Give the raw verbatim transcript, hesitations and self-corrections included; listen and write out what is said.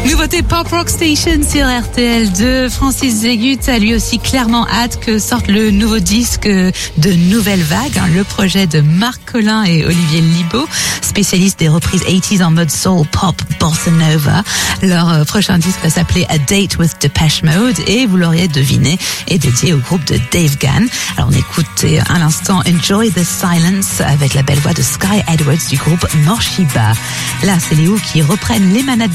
Nouveauté Pop Rock Station sur R T L deux. Francis Zégut a lui aussi clairement hâte que sorte le nouveau disque de Nouvelle Vague, hein, le projet de Marc Collin et Olivier Libaud, spécialistes des reprises quatre-vingt en mode soul, pop, bossa nova. Leur euh, prochain disque va s'appeler A Date with Depeche Mode et vous l'auriez deviné, est dédié au groupe de Dave Gann. Alors on écoute à l'instant Enjoy the Silence avec la belle voix de Sky Edwards du groupe Morshiba. Là, c'est les Who qui reprennent les manettes